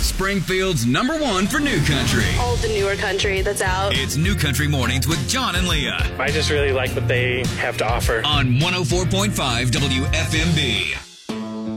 Springfield's #1 for new country. All the newer country that's out. It's New Country Mornings with John and Leah I just really like what they have to offer. on 104.5 WFMB.